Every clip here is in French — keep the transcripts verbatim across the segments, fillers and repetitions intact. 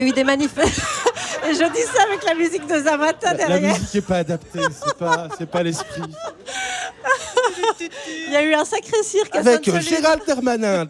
Il y a eu des manifestations. Et je dis ça avec la musique de Zamata derrière. La musique n'est pas adaptée, c'est pas, c'est pas l'esprit. Il y a eu un sacré cirque à avec Sainte-Soline. Gérald Darmanin.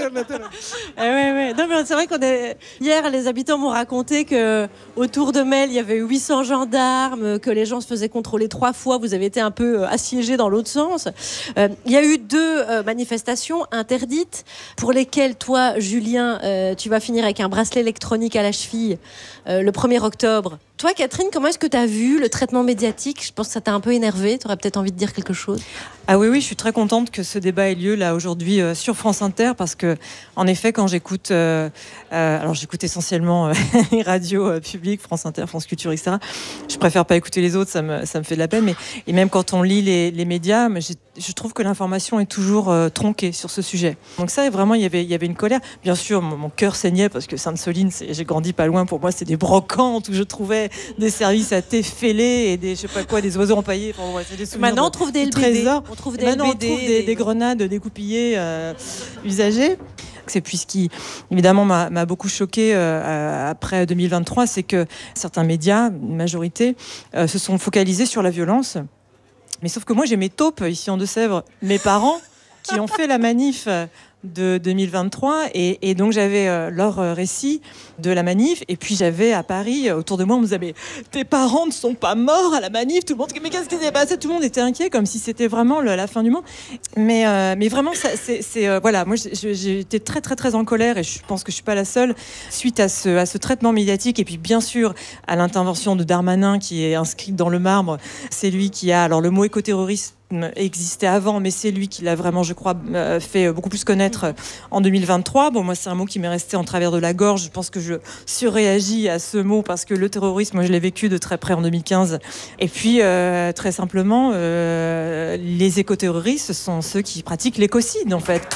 Eh ouais, ouais. Non, mais c'est vrai qu'on est... Hier, les habitants m'ont raconté que autour de Mel, il y avait huit cents gendarmes, que les gens se faisaient contrôler trois fois. Vous avez été un peu assiégés dans l'autre sens. Euh, il y a eu deux euh, manifestations interdites pour lesquelles toi, Julien, euh, tu vas finir avec un bracelet électronique à la cheville euh, le premier octobre. Toi, Catherine, comment est-ce que tu as vu le traitement médiatique ? Je pense que ça t'a un peu énervé. Tu aurais peut-être envie de dire quelque chose. Ah oui, oui, je suis très contente que ce débat ait lieu là aujourd'hui euh, sur France Inter parce que, en effet, quand j'écoute, euh, euh, alors j'écoute essentiellement euh, les radios euh, publiques, France Inter, France Culture, et cetera. Je préfère pas écouter les autres, ça me ça me fait de la peine. Mais et même quand on lit les, les médias, mais je trouve que l'information est toujours euh, tronquée sur ce sujet. Donc ça, vraiment, il y avait il y avait une colère. Bien sûr, mon, mon cœur saignait parce que Sainte-Soline, c'est, j'ai grandi pas loin. Pour moi, c'est des brocantes où je trouvais des services à thé fêlés et des je sais pas quoi, des oiseaux empaillés. Enfin, ouais, c'est des souvenirs. Maintenant, on trouve des L B D. Trésors. On trouve des Maintenant, L B D, on trouve des, des grenades découpillées euh, usagées. C'est puis ce qui, évidemment, m'a, m'a beaucoup choqué euh, après deux mille vingt-trois, c'est que certains médias, une majorité, euh, se sont focalisés sur la violence. Mais sauf que moi, j'ai mes taupes ici en Deux-Sèvres, mes parents qui ont fait la manif de deux mille vingt-trois et, et donc j'avais euh, leur récit de la manif et puis j'avais à Paris autour de moi on me disait mais tes parents ne sont pas morts à la manif, tout le monde mais qu'est-ce qui s'est passé, tout le monde était inquiet comme si c'était vraiment le, la fin du monde mais, euh, mais vraiment ça, c'est, c'est euh, voilà moi j'ai, j'ai été très très très en colère et je pense que je suis pas la seule suite à ce, à ce traitement médiatique et puis bien sûr à l'intervention de Darmanin qui est inscrite dans le marbre. C'est lui qui a, alors le mot écoterroriste existait avant, mais c'est lui qui l'a vraiment, je crois, fait beaucoup plus connaître en deux mille vingt-trois. Bon, moi, c'est un mot qui m'est resté en travers de la gorge. Je pense que je surréagis à ce mot parce que le terrorisme, moi, je l'ai vécu de très près en deux mille quinze. Et puis, euh, très simplement, euh, les écoterroristes sont ceux qui pratiquent l'écocide, en fait.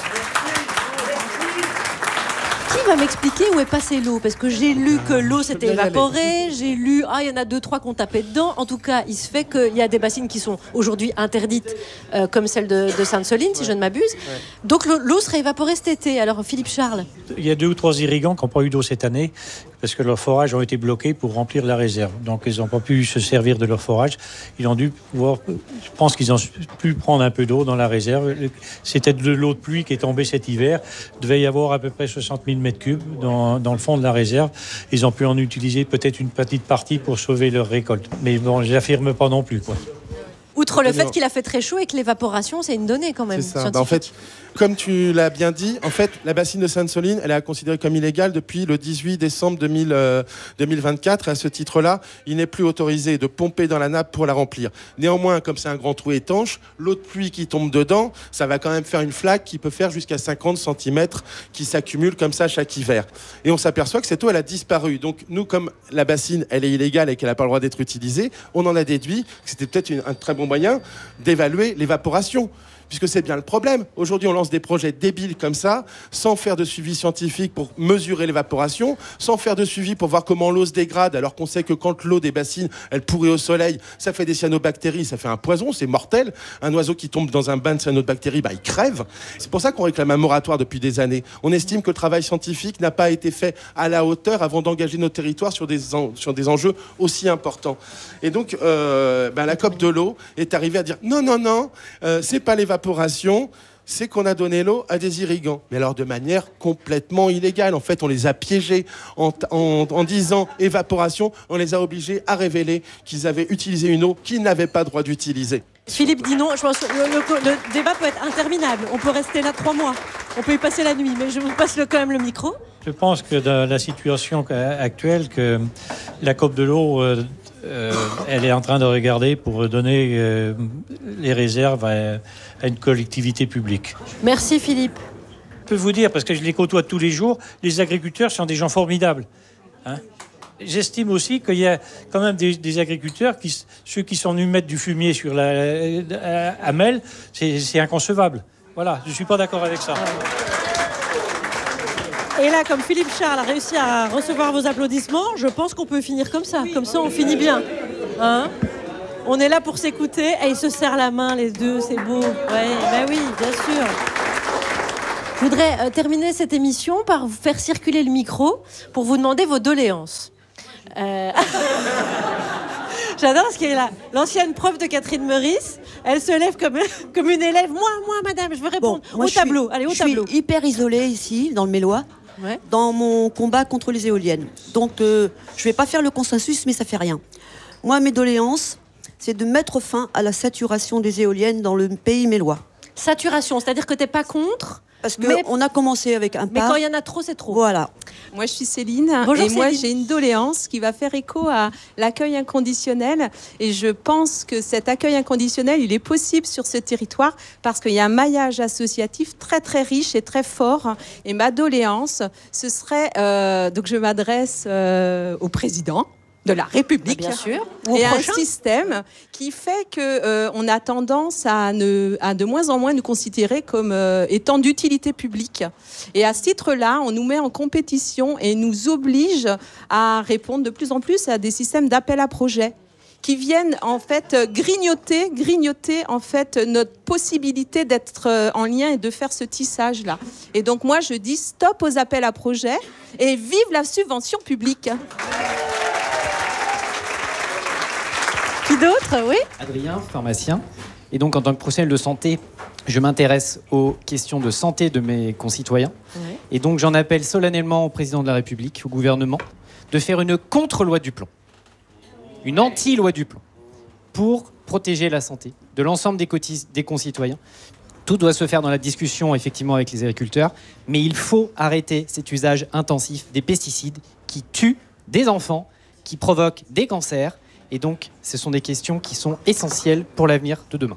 Qui va m'expliquer où est passée l'eau ? Parce que j'ai lu que l'eau s'était évaporée, j'ai lu, ah, il y en a deux, trois qu'on tapait dedans. En tout cas, il se fait qu'il y a des bassines qui sont aujourd'hui interdites, euh, comme celle de, de Sainte-Soline, ouais. si je ne m'abuse. Ouais. Donc l'eau, l'eau serait évaporée cet été. Alors, Philippe Charles ? Il y a deux ou trois irrigants qui n'ont pas eu d'eau cette année, parce que leurs forages ont été bloqués pour remplir la réserve. Donc, ils n'ont pas pu se servir de leur forage. Ils ont dû pouvoir, je pense qu'ils ont pu prendre un peu d'eau dans la réserve. C'était de l'eau de pluie qui est tombée cet hiver. Il devait y avoir à peu près soixante mille mètres cubes dans, dans le fond de la réserve. Ils ont pu en utiliser peut-être une petite partie pour sauver leur récolte. Mais bon, je l'affirme pas non plus, quoi. Outre le fait qu'il a fait très chaud et que l'évaporation, c'est une donnée quand même. C'est ça. Bah en fait, comme tu l'as bien dit, en fait, la bassine de Sainte-Soline, elle est considérée comme illégale depuis le dix-huit décembre deux mille vingt-quatre. Et à ce titre-là, il n'est plus autorisé de pomper dans la nappe pour la remplir. Néanmoins, comme c'est un grand trou étanche, l'eau de pluie qui tombe dedans, ça va quand même faire une flaque qui peut faire jusqu'à cinquante centimètres qui s'accumule comme ça chaque hiver. Et on s'aperçoit que cette eau, elle a disparu. Donc nous, comme la bassine, elle est illégale et qu'elle n'a pas le droit d'être utilisée, on en a déduit que c'était peut-être une, un très bon moyen d'évaluer l'évaporation. Puisque c'est bien le problème. Aujourd'hui, on lance des projets débiles comme ça, sans faire de suivi scientifique pour mesurer l'évaporation, sans faire de suivi pour voir comment l'eau se dégrade, alors qu'on sait que quand l'eau des bassines, elle pourrit au soleil, ça fait des cyanobactéries, ça fait un poison, c'est mortel. Un oiseau qui tombe dans un bain de cyanobactéries, bah, il crève. C'est pour ça qu'on réclame un moratoire depuis des années. On estime que le travail scientifique n'a pas été fait à la hauteur avant d'engager nos territoires sur des, en, sur des enjeux aussi importants. Et donc, euh, bah, la COP de l'eau est arrivée à dire non, non, non, euh, c'est pas l'évaporation, c'est qu'on a donné l'eau à des irrigants. Mais alors de manière complètement illégale. En fait, on les a piégés en, en, en disant évaporation. On les a obligés à révéler qu'ils avaient utilisé une eau qu'ils n'avaient pas droit d'utiliser. Philippe dit non. Je pense que le, le, le débat peut être interminable. On peut rester là trois mois. On peut y passer la nuit. Mais je vous passe le, quand même le micro. Je pense que dans la situation actuelle, que la COP de l'eau... Euh, Euh, elle est en train de regarder pour donner euh, les réserves à, à une collectivité publique. Merci Philippe. Je peux vous dire, parce que je les côtoie tous les jours, les agriculteurs sont des gens formidables. Hein. J'estime aussi qu'il y a quand même des, des agriculteurs, qui, ceux qui sont venus mettre du fumier sur la à, à Mel, c'est, c'est inconcevable. Voilà, je ne suis pas d'accord avec ça. Et là, comme Philippe Charles a réussi à recevoir vos applaudissements, je pense qu'on peut finir comme ça. Comme ça, on finit bien. Hein ? On est là pour s'écouter. Et ils se serrent la main, les deux. C'est beau. Ouais, bah oui, bien sûr. Je voudrais euh, terminer cette émission par vous faire circuler le micro pour vous demander vos doléances. Euh... J'adore ce qu'il y a là. L'ancienne prof de Catherine Meurice, elle se lève comme, comme une élève. Moi, moi, madame, je veux répondre. Bon, moi, au je tableau. Suis, Allez, au je tableau. suis hyper isolée ici, dans le Mélois, ouais. dans mon combat contre les éoliennes. Donc, euh, je vais pas faire le consensus, mais ça fait rien. Moi, mes doléances, c'est de mettre fin à la saturation des éoliennes dans le pays mélois. Saturation, c'est-à-dire que t'es pas contre. Parce qu'on mais... a commencé avec un Mais pas. quand il y en a trop, c'est trop. Voilà. Moi, je suis Céline. Bonjour, et moi, Céline. j'ai une doléance qui va faire écho à l'accueil inconditionnel. Et je pense que cet accueil inconditionnel, il est possible sur ce territoire parce qu'il y a un maillage associatif très, très riche et très fort. Et ma doléance, ce serait... Euh, donc, je m'adresse euh, au président de la République, bien sûr, et un système qui fait que euh, on a tendance à, ne, à de moins en moins nous considérer comme euh, étant d'utilité publique. Et à ce titre-là, on nous met en compétition et nous oblige à répondre de plus en plus à des systèmes d'appel à projets qui viennent en fait grignoter, grignoter en fait notre possibilité d'être en lien et de faire ce tissage-là. Et donc moi, je dis stop aux appels à projets et vive la subvention publique. Qui d'autre, oui ? Adrien, pharmacien. Et donc, en tant que professionnel de santé, je m'intéresse aux questions de santé de mes concitoyens. Ouais. Et donc, j'en appelle solennellement au président de la République, au gouvernement, de faire une contre-loi du plomb, une anti-loi du plomb, pour protéger la santé de l'ensemble des, cotis- des concitoyens. Tout doit se faire dans la discussion, effectivement, avec les agriculteurs. Mais il faut arrêter cet usage intensif des pesticides qui tuent des enfants, qui provoquent des cancers. Et donc, ce sont des questions qui sont essentielles pour l'avenir de demain.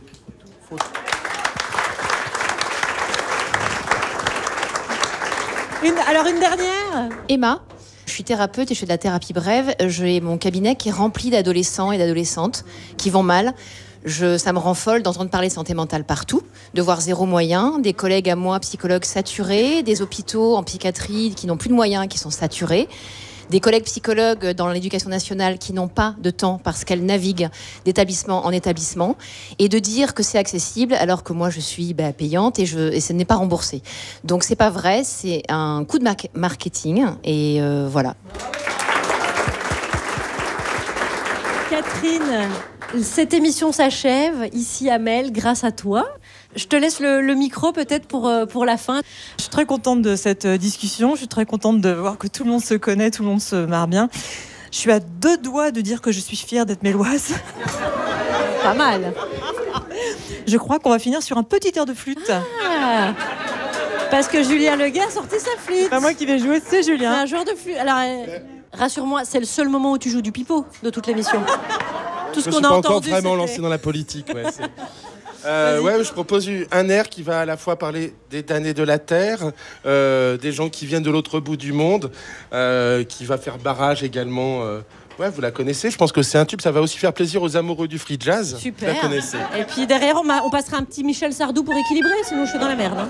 Une, alors, une dernière ? Emma, je suis thérapeute et je fais de la thérapie brève. J'ai mon cabinet qui est rempli d'adolescents et d'adolescentes qui vont mal. Je, ça me rend folle d'entendre parler de santé mentale partout, de voir zéro moyen, des collègues à moi, psychologues saturés, des hôpitaux en psychiatrie qui n'ont plus de moyens, qui sont saturés. Des collègues psychologues dans l'éducation nationale qui n'ont pas de temps parce qu'elles naviguent d'établissement en établissement, et de dire que c'est accessible alors que moi je suis bah, payante et, je, et ce n'est pas remboursé. Donc c'est pas vrai, c'est un coup de mar- marketing et euh, voilà. Catherine, cette émission s'achève ici à Mel grâce à toi. Je te laisse le, le micro peut-être pour, euh, pour la fin. Je suis très contente de cette discussion. Je suis très contente de voir que tout le monde se connaît, tout le monde se marre bien. Je suis à deux doigts de dire que je suis fière d'être méloise. Pas mal. Je crois qu'on va finir sur un petit air de flûte. Ah, parce que Julien Leguet a sorti sa flûte. C'est pas moi qui vais jouer, c'est Julien. C'est un joueur de flûte. Alors, euh, rassure-moi, c'est le seul moment où tu joues du pipeau de toute l'émission. Tout ce je qu'on suis a pas entendu, encore vraiment c'était... lancé dans la politique. Ouais, c'est... Euh, ouais, je propose un air qui va à la fois parler des damnés de la terre, euh, des gens qui viennent de l'autre bout du monde, euh, qui va faire barrage également. Euh, ouais, vous la connaissez. Je pense que c'est un tube. Ça va aussi faire plaisir aux amoureux du free jazz. Super. Vous la connaissez. Et puis derrière, on, ma- on passera un petit Michel Sardou pour équilibrer, sinon je suis dans la merde. Hein.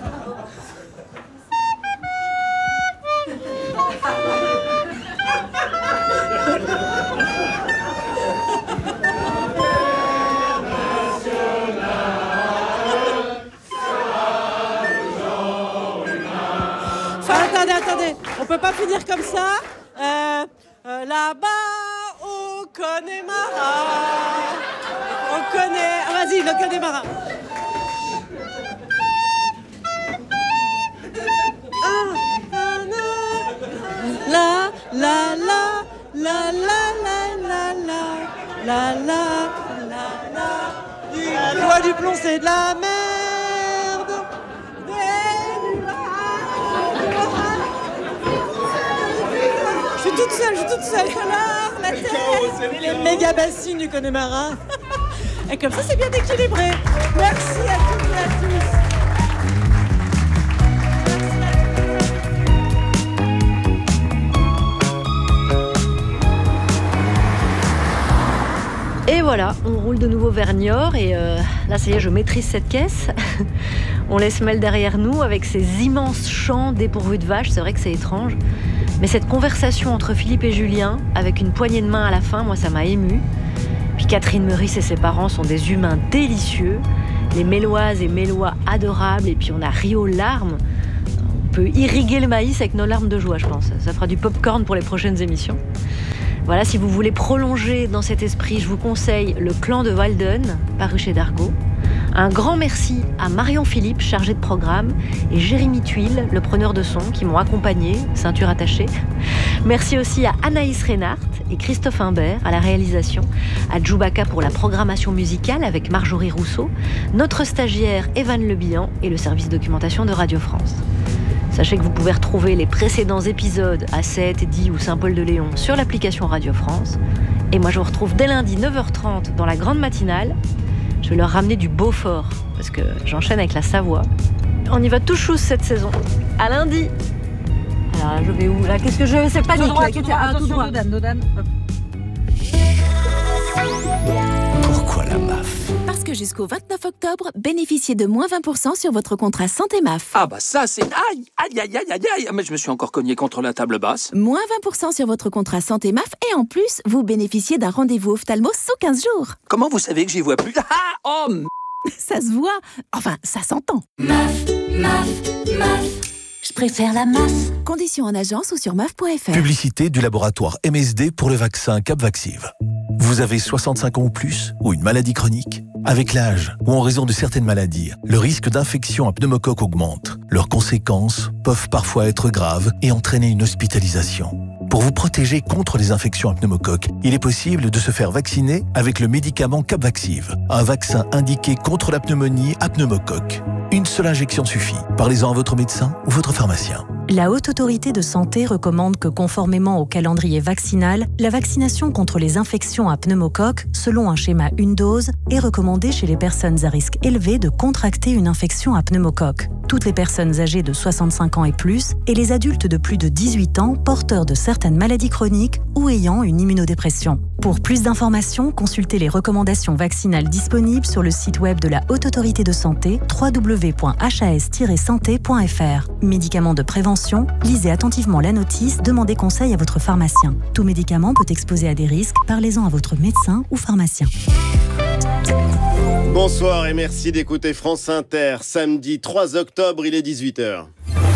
Attendez, attendez, on peut pas finir comme ça. Euh, euh, là-bas, au Connemara, on connaît. Ah, vas-y, le Connemara. Ah, la, la, la, la, la, la, la, la, la, la, la, La loi du plomb, c'est de la merde. Je suis toute seule, je suis toute seule. Alors, la terre, Les méga bassines du Connemara. et comme ça, c'est bien équilibré. Merci à toutes et à tous. Et voilà, on roule de nouveau vers Niort et euh, là ça y est, je maîtrise cette caisse. On laisse Mel derrière nous avec ces immenses champs dépourvus de vaches, c'est vrai que c'est étrange. Mais cette conversation entre Philippe et Julien, avec une poignée de main à la fin, moi ça m'a émue. Puis Catherine Meurice et ses parents sont des humains délicieux, les Méloises et Mélois adorables, et puis on a ri aux larmes. peut irriguer le maïs avec nos larmes de joie, je pense. Ça fera du pop-corn pour les prochaines émissions. Voilà, si vous voulez prolonger dans cet esprit, je vous conseille Le Clan de Walden, paru chez Dargaud. Un grand merci à Marion Philippe, chargée de programme, et Jérémy Tuile, le preneur de son, qui m'ont accompagné, ceinture attachée. Merci aussi à Anaïs Reinhardt et Christophe Imbert à la réalisation, à Djoubaka pour la programmation musicale avec Marjorie Rousseau, notre stagiaire Evan Lebihan et le service documentation de Radio France. Sachez que vous pouvez retrouver les précédents épisodes à Sète, Die ou Saint-Paul-de-Léon sur l'application Radio France. Et moi, je vous retrouve dès lundi neuf heures trente dans la grande matinale. Je vais leur ramener du Beaufort, parce que j'enchaîne avec la Savoie. On y va tout chousse cette saison. À lundi. Alors, je vais où là? Qu'est-ce que je... C'est panique là. Tout droit, ah, tout droit. Nos dames, nos dames. Pourquoi la M A F? Parce que jusqu'au vingt-neuf octobre, bénéficiez de moins vingt pour cent sur votre contrat santé M A F. Ah bah ça c'est... Aïe, aïe, aïe, aïe, aïe, aïe. Mais je me suis encore cogné contre la table basse. Moins vingt pour cent sur votre contrat santé M A F et en plus, vous bénéficiez d'un rendez-vous ophtalmo sous quinze jours. Comment vous savez que j'y vois plus? Ah, oh m... Ça se voit. Enfin, ça s'entend. M A F, M A F, M A F. Je préfère la M A F. Conditions en agence ou sur M A F point F R. Publicité du laboratoire M S D pour le vaccin Capvaxive. Vous avez soixante-cinq ans ou plus, ou une maladie chronique? Avec l'âge, ou en raison de certaines maladies, le risque d'infection à pneumocoque augmente. Leurs conséquences peuvent parfois être graves et entraîner une hospitalisation. Pour vous protéger contre les infections à pneumocoque, il est possible de se faire vacciner avec le médicament Capvaxive, un vaccin indiqué contre la pneumonie à pneumocoque. Une seule injection suffit. Parlez-en à votre médecin ou votre pharmacien. La Haute Autorité de Santé recommande que, conformément au calendrier vaccinal, la vaccination contre les infections à pneumocoque, selon un schéma une dose, est recommandée chez les personnes à risque élevé de contracter une infection à pneumocoque. Toutes les personnes âgées de soixante-cinq ans et plus et les adultes de plus de dix-huit ans porteurs de certaines maladies chroniques ou ayant une immunodépression. Pour plus d'informations, consultez les recommandations vaccinales disponibles sur le site web de la Haute Autorité de Santé, w w w point h a s tiret santé point f r. Médicaments de prévention, lisez attentivement la notice, demandez conseil à votre pharmacien. Tout médicament peut exposer à des risques, parlez-en à votre médecin ou pharmacien. Bonsoir et merci d'écouter France Inter. Samedi trois octobre, il est dix-huit heures.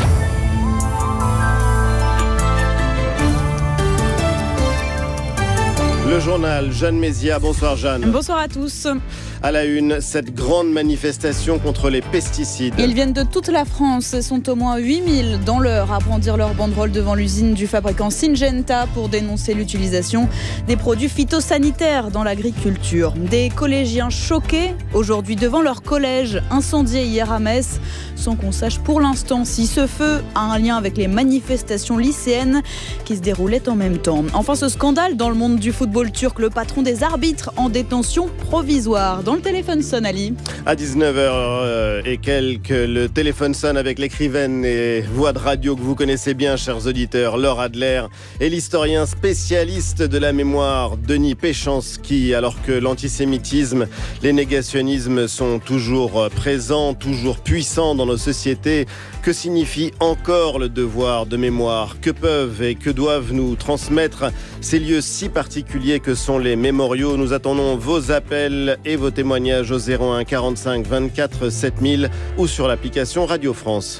Le journal, Jeanne Mézia. Bonsoir Jeanne. Bonsoir à tous. À la une, cette grande manifestation contre les pesticides. Ils viennent de toute la France et sont au moins huit mille dans l'heure à brandir leur banderole devant l'usine du fabricant Syngenta pour dénoncer l'utilisation des produits phytosanitaires dans l'agriculture. Des collégiens choqués aujourd'hui devant leur collège incendié hier à Metz, sans qu'on sache pour l'instant si ce feu a un lien avec les manifestations lycéennes qui se déroulaient en même temps. Enfin, ce scandale dans le monde du football turc, le patron des arbitres en détention provisoire. Dans le téléphone sonne, Ali. À dix-neuf heures et quelques, le téléphone sonne avec l'écrivaine et voix de radio que vous connaissez bien, chers auditeurs, Laure Adler, et l'historien spécialiste de la mémoire, Denis Péchanski. Alors que l'antisémitisme, les négationnismes sont toujours présents, toujours puissants dans nos sociétés, que signifie encore le devoir de mémoire? Que peuvent et que doivent nous transmettre ces lieux si particuliers que sont les mémoriaux? Nous attendons vos appels et vos témoignages au zéro un quarante-cinq vingt-quatre sept mille ou sur l'application Radio France.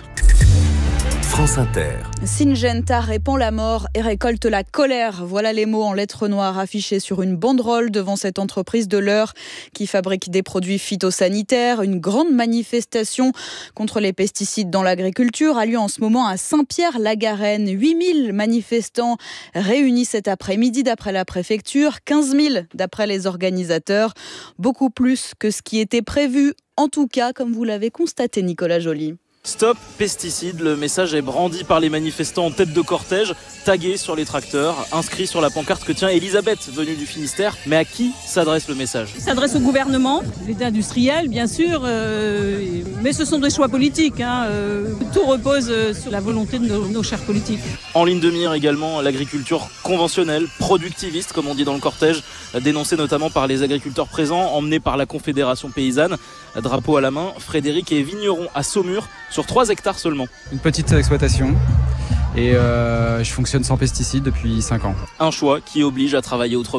France Inter. Syngenta répand la mort et récolte la colère. Voilà les mots en lettres noires affichés sur une banderole devant cette entreprise de l'Eure qui fabrique des produits phytosanitaires. Une grande manifestation contre les pesticides dans l'agriculture a lieu en ce moment à Saint-Pierre-la-Garenne. huit mille manifestants réunis cet après-midi d'après la préfecture, quinze mille d'après les organisateurs. Beaucoup plus que ce qui était prévu, en tout cas comme vous l'avez constaté, Nicolas Joly. Stop pesticides, le message est brandi par les manifestants en tête de cortège, tagué sur les tracteurs, inscrit sur la pancarte que tient Elisabeth, venue du Finistère. Mais à qui s'adresse le message ? Il s'adresse au gouvernement, l'État industriel bien sûr, euh, mais ce sont des choix politiques. Hein, euh, tout repose sur la volonté de nos, nos chers politiques. En ligne de mire également l'agriculture conventionnelle, productiviste comme on dit dans le cortège, dénoncée notamment par les agriculteurs présents, emmenés par la Confédération paysanne. Drapeau à la main, Frédéric est vigneron à Saumur, sur trois hectares seulement. Une petite exploitation et euh, je fonctionne sans pesticides depuis cinq ans. Un choix qui oblige à travailler autrement.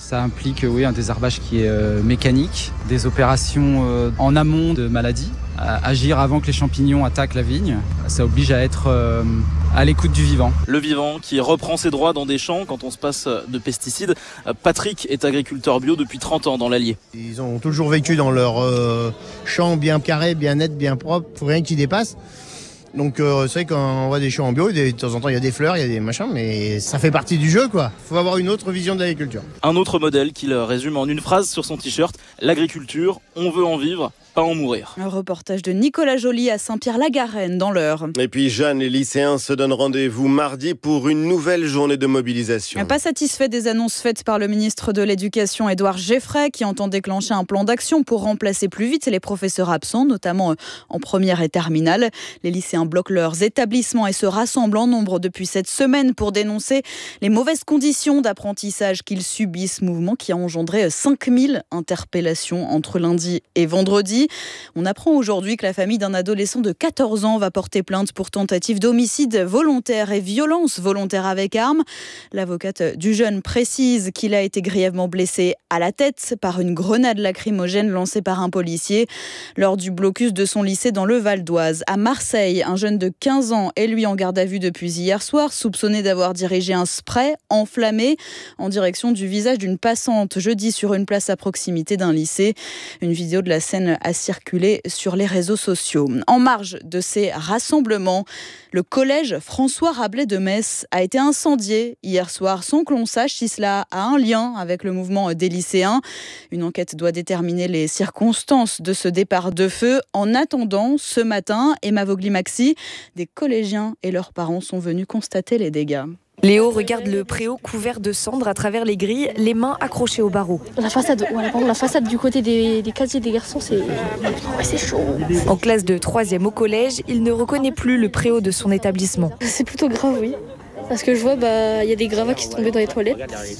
Ça implique oui, un désherbage qui est euh, mécanique, des opérations euh, en amont de maladies, à agir avant que les champignons attaquent la vigne. Ça oblige à être euh, à l'écoute du vivant. Le vivant qui reprend ses droits dans des champs quand on se passe de pesticides. Patrick est agriculteur bio depuis trente ans dans l'Allier. Ils ont toujours vécu dans leur euh, champ bien carré, bien net, bien propre, pour rien qui dépasse. Donc euh, c'est vrai quand on voit des champs en bio, de temps en temps il y a des fleurs, il y a des machins, mais ça fait partie du jeu quoi. Faut avoir une autre vision de l'agriculture. Un autre modèle qu'il résume en une phrase sur son t-shirt, l'agriculture, on veut en vivre, pas en mourir. Un reportage de Nicolas Joly à Saint-Pierre-la-Garenne dans l'Eure. Et puis Jeanne, les lycéens se donnent rendez-vous mardi pour une nouvelle journée de mobilisation. Pas satisfait des annonces faites par le ministre de l'Éducation Édouard Geffray qui entend déclencher un plan d'action pour remplacer plus vite les professeurs absents, notamment en première et terminale. Les lycéens bloquent leurs établissements et se rassemblent en nombre depuis cette semaine pour dénoncer les mauvaises conditions d'apprentissage qu'ils subissent, mouvement qui a engendré cinq mille interpellations entre lundi et vendredi. On apprend aujourd'hui que la famille d'un adolescent de quatorze ans va porter plainte pour tentative d'homicide volontaire et violence volontaire avec arme. L'avocate du jeune précise qu'il a été grièvement blessé à la tête par une grenade lacrymogène lancée par un policier lors du blocus de son lycée dans le Val d'Oise. À Marseille, un jeune de quinze ans est lui en garde à vue depuis hier soir, soupçonné d'avoir dirigé un spray enflammé en direction du visage d'une passante jeudi sur une place à proximité d'un lycée. Une vidéo de la scène a circulé sur les réseaux sociaux. En marge de ces rassemblements, le collège François Rabelais de Metz a été incendié hier soir sans que l'on sache si cela a un lien avec le mouvement des lycéens. Une enquête doit déterminer les circonstances de ce départ de feu. En attendant, ce matin, Emma Vogli-Maxi, des collégiens et leurs parents sont venus constater les dégâts. Léo regarde le préau couvert de cendres à travers les grilles, les mains accrochées au barreau. La façade, voilà, la façade du côté des, des casiers des garçons, c'est, ouais, c'est chaud. En classe de troisième au collège, il ne reconnaît plus le préau de son établissement. C'est plutôt grave, oui. Parce que je vois, bah, y a des gravats qui sont tombés dans les toilettes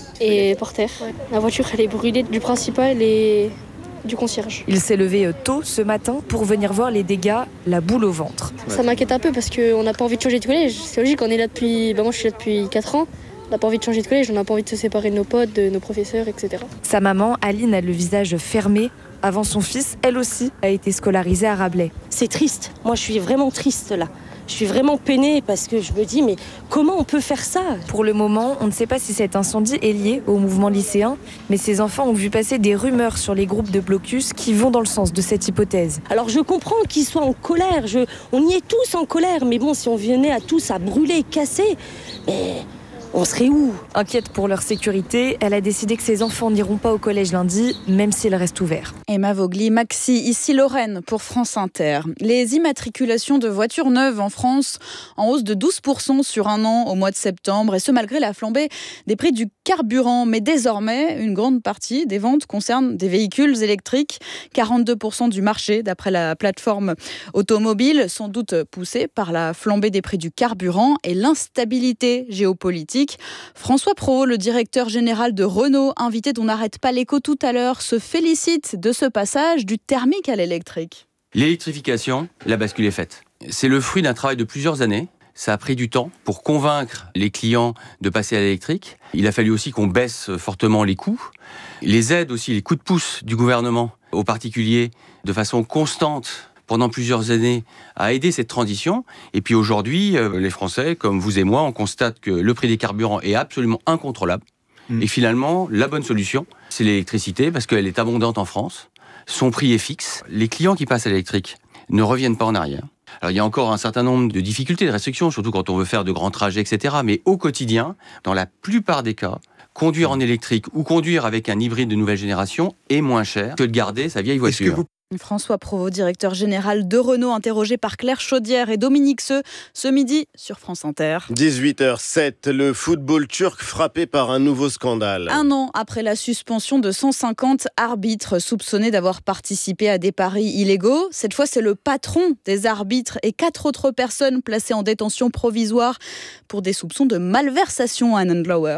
et par terre. La voiture, elle est brûlée du principal et du concierge. Il s'est levé tôt ce matin pour venir voir les dégâts, la boule au ventre. Ça m'inquiète un peu parce qu'on n'a pas envie de changer de collège. C'est logique, on est là depuis, bah moi je suis là depuis quatre ans. On n'a pas envie de changer de collège, on n'a pas envie de se séparer de nos potes, de nos professeurs, et cetera. Sa maman, Aline, a le visage fermé. Avant son fils, elle aussi a été scolarisée à Rabelais. C'est triste. Moi, je suis vraiment triste là. Je suis vraiment peinée parce que je me dis, mais comment on peut faire ça ? Pour le moment, on ne sait pas si cet incendie est lié au mouvement lycéen, mais ces enfants ont vu passer des rumeurs sur les groupes de blocus qui vont dans le sens de cette hypothèse. Alors je comprends qu'ils soient en colère, je... on y est tous en colère, mais bon, si on venait à tous à brûler, casser, mais... on serait où ? Inquiète pour leur sécurité, elle a décidé que ses enfants n'iront pas au collège lundi, même s'il reste ouvert. Emma Vogli-Maxi, ici Lorraine pour France Inter. Les immatriculations de voitures neuves en France en hausse de douze pour cent sur un an au mois de septembre, et ce malgré la flambée des prix du carburant. Mais désormais, une grande partie des ventes concerne des véhicules électriques. quarante-deux pour cent du marché, d'après la plateforme automobile, sans doute poussée par la flambée des prix du carburant et l'instabilité géopolitique. François Provost, le directeur général de Renault, invité dont n'arrête pas l'écho tout à l'heure, se félicite de ce passage du thermique à l'électrique. L'électrification, la bascule est faite. C'est le fruit d'un travail de plusieurs années. Ça a pris du temps pour convaincre les clients de passer à l'électrique. Il a fallu aussi qu'on baisse fortement les coûts. Les aides aussi, les coups de pouce du gouvernement aux particuliers de façon constante pendant plusieurs années à aider cette transition. Et puis aujourd'hui, les Français, comme vous et moi, on constate que le prix des carburants est absolument incontrôlable. Mmh. Et finalement, la bonne solution, c'est l'électricité, parce qu'elle est abondante en France. Son prix est fixe. Les clients qui passent à l'électrique ne reviennent pas en arrière. Alors il y a encore un certain nombre de difficultés, de restrictions, surtout quand on veut faire de grands trajets, et cetera. Mais au quotidien, dans la plupart des cas, conduire en électrique ou conduire avec un hybride de nouvelle génération est moins cher que de garder sa vieille voiture. François Provost, directeur général de Renault, interrogé par Claire Chaudière et Dominique Seux, ce midi sur France Inter. dix-huit heures sept, le football turc frappé par un nouveau scandale. Un an après la suspension de cent cinquante arbitres soupçonnés d'avoir participé à des paris illégaux, cette fois c'est le patron des arbitres et quatre autres personnes placées en détention provisoire pour des soupçons de malversation à Nandlauer.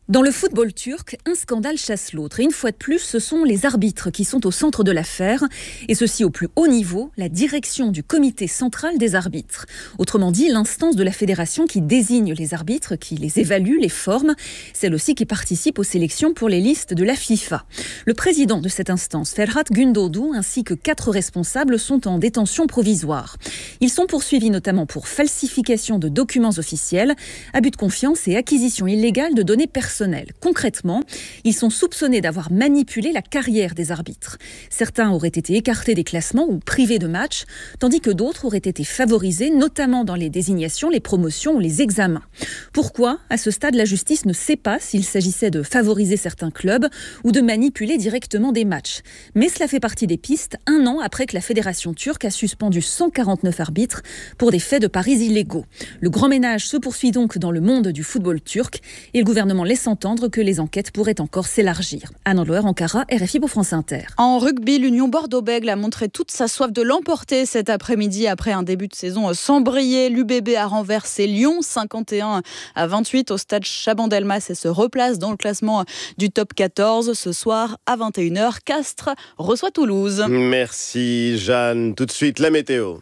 Dans le football turc, un scandale chasse l'autre. Et une fois de plus, ce sont les arbitres qui sont au centre de l'affaire. Et ceci au plus haut niveau, la direction du comité central des arbitres. Autrement dit, l'instance de la fédération qui désigne les arbitres, qui les évalue, les forme. Celle aussi qui participe aux sélections pour les listes de la FIFA. Le président de cette instance, Ferhat Gündoğdu, ainsi que quatre responsables sont en détention provisoire. Ils sont poursuivis notamment pour falsification de documents officiels, abus de confiance et acquisition illégale de données personnelles. Concrètement, ils sont soupçonnés d'avoir manipulé la carrière des arbitres. Certains auraient été écartés des classements ou privés de matchs, tandis que d'autres auraient été favorisés, notamment dans les désignations, les promotions ou les examens. Pourquoi ? À ce stade, la justice ne sait pas s'il s'agissait de favoriser certains clubs ou de manipuler directement des matchs. Mais cela fait partie des pistes un an après que la fédération turque a suspendu cent quarante-neuf arbitres pour des faits de paris illégaux. Le grand ménage se poursuit donc dans le monde du football turc et le gouvernement laisse entendre que les enquêtes pourraient encore s'élargir. Anne Andlouer, Ankara, R F I pour France Inter. En rugby, l'Union Bordeaux-Bègles a montré toute sa soif de l'emporter cet après-midi après un début de saison sans briller. L'U B B a renversé Lyon cinquante et un à vingt-huit au stade Chabandelmas et se replace dans le classement du top quatorze. Ce soir à vingt et une heures, Castres reçoit Toulouse. Merci Jeanne. Tout de suite, la météo.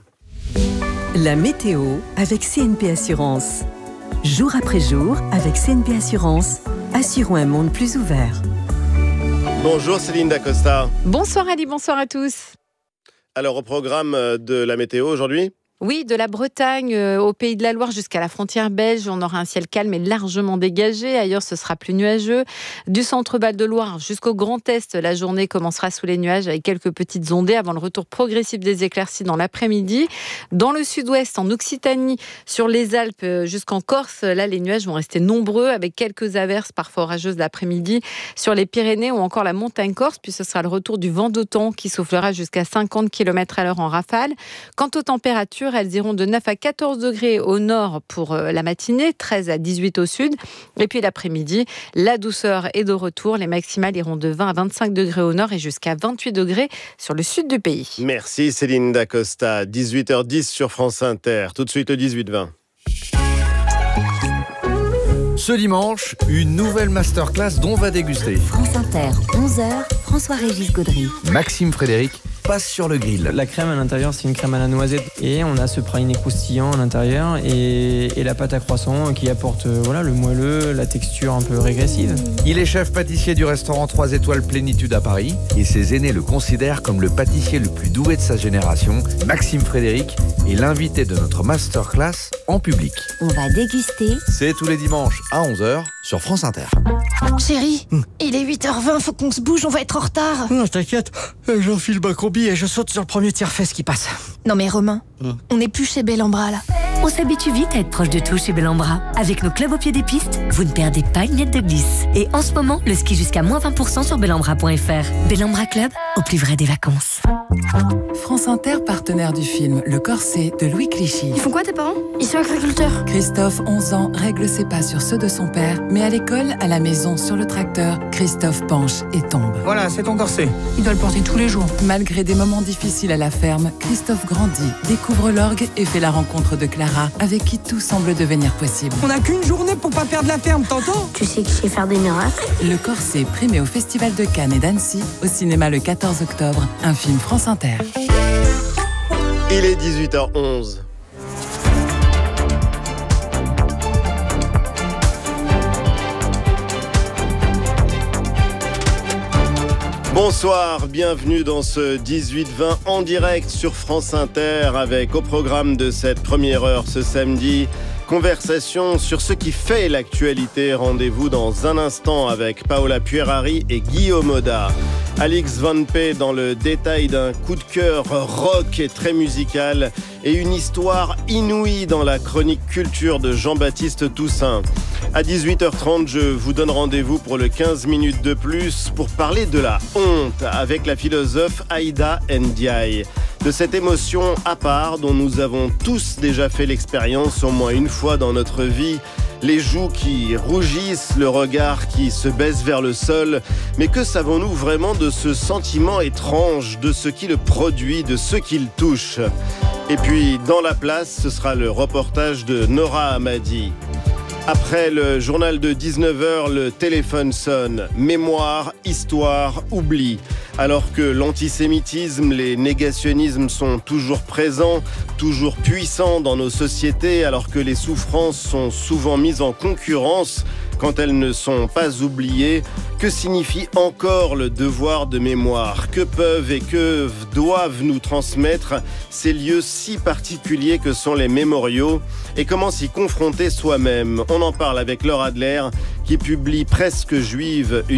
La météo avec C N P Assurance. Jour après jour, avec C N P Assurance, assurons un monde plus ouvert. Bonjour Céline Dacosta. Bonsoir Ali, bonsoir à tous. Alors au programme de la météo aujourd'hui ? Oui, de la Bretagne euh, au Pays de la Loire jusqu'à la frontière belge, on aura un ciel calme et largement dégagé. Ailleurs, ce sera plus nuageux. Du centre-Val de Loire jusqu'au Grand Est, la journée commencera sous les nuages avec quelques petites ondées avant le retour progressif des éclaircies dans l'après-midi. Dans le sud-ouest, en Occitanie, sur les Alpes jusqu'en Corse, là, les nuages vont rester nombreux avec quelques averses parfois orageuses l'après-midi. Sur les Pyrénées ou encore la montagne corse, puis ce sera le retour du vent d'automne qui soufflera jusqu'à cinquante kilomètres à l'heure en rafale. Quant aux températures, elles iront de neuf à quatorze degrés au nord pour la matinée, treize à dix-huit au sud. Et puis l'après-midi, la douceur est de retour. Les maximales iront de vingt à vingt-cinq degrés au nord et jusqu'à vingt-huit degrés sur le sud du pays. Merci Céline Dacosta. dix-huit heures dix sur France Inter. Tout de suite le dix-huit vingt. Ce dimanche, une nouvelle masterclass dont on va déguster. France Inter, onze heures, François-Régis Gaudry. Maxime Frédéric passe sur le grill. La crème à l'intérieur, c'est une crème à la noisette. Et on a ce praliné croustillant à l'intérieur et, et la pâte à croissant qui apporte euh, voilà, le moelleux, la texture un peu régressive. Il est chef pâtissier du restaurant trois étoiles Plénitude à Paris et ses aînés le considèrent comme le pâtissier le plus doué de sa génération. Maxime Frédéric est l'invité de notre masterclass en public. On va déguster. C'est tous les dimanches à onze heures sur France Inter. Chérie, mmh. il est huit heures vingt, faut qu'on se bouge, on va être en retard. Non, t'inquiète, j'enfile ma combi et je saute sur le premier tiers-fesse qui passe. Non mais Romain, mmh. on n'est plus chez Bellambra là. On s'habitue vite à être proche de tout chez Bellambra. Avec nos clubs au pied des pistes, vous ne perdez pas une miette de glisse. Et en ce moment, le ski jusqu'à moins vingt pour cent sur bellambra point f r. Bellambra Club, au plus vrai des vacances. France Inter, partenaire du film Le Corset de Louis Clichy. Ils font quoi tes parents? Ils sont agriculteurs. Christophe, onze ans, règle ses pas sur ceux de son père, mais à l'école, à la maison, sur le tracteur, Christophe penche et tombe. Voilà, c'est ton corset. Il doit le porter tous les jours. Malgré des moments difficiles à la ferme, Christophe grandit, découvre l'orgue et fait la rencontre de Clara, avec qui tout semble devenir possible. On n'a qu'une journée pour pas perdre la ferme, t'entends? Tu sais que je sais faire des miracles. Le Corset, primé au Festival de Cannes et d'Annecy, au cinéma le quatorze octobre, un film France Inter. Il est dix-huit heures onze. Bonsoir, bienvenue dans ce dix-huit vingt en direct sur France Inter avec au programme de cette première heure ce samedi, conversation sur ce qui fait l'actualité. Rendez-vous dans un instant avec Paola Puerari et Guillaume Oda. Alix Van P dans le détail d'un coup de cœur rock et très musical et une histoire inouïe dans la chronique culture de Jean-Baptiste Toussaint. À dix-huit heures trente, je vous donne rendez-vous pour le quinze minutes de plus pour parler de la honte avec la philosophe Aïda Ndiaye. De cette émotion à part dont nous avons tous déjà fait l'expérience au moins une fois dans notre vie, les joues qui rougissent, le regard qui se baisse vers le sol. Mais que savons-nous vraiment de ce sentiment étrange, de ce qui le produit, de ce qui le touche? Et puis, dans la place, ce sera le reportage de Nora Hamadi. Après le journal de dix-neuf heures, le téléphone sonne. Mémoire, histoire, oubli. Alors que l'antisémitisme, les négationnismes sont toujours présents, toujours puissants dans nos sociétés, alors que les souffrances sont souvent mises en concurrence quand elles ne sont pas oubliées, que signifie encore le devoir de mémoire? Que peuvent et que doivent nous transmettre ces lieux si particuliers que sont les mémoriaux? Et comment s'y confronter soi-même? On en parle avec Laure Adler, qui publie Presque Juive, une